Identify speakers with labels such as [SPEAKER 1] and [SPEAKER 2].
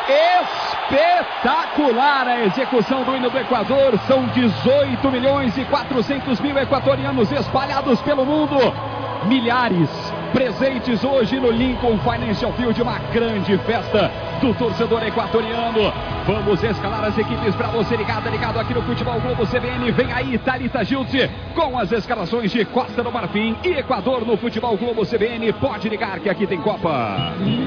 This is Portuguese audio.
[SPEAKER 1] Espetacular a execução do hino do Equador. São 18.400.000 equatorianos espalhados pelo mundo. Milhares presentes hoje no Lincoln Financial Field, uma grande festa do torcedor equatoriano. Vamos escalar as equipes para você ligado aqui no Futebol Globo CBN. Vem aí Thalita Giltzi com as escalações de Costa do Marfim e Equador no Futebol Globo CBN. Pode ligar que aqui tem Copa.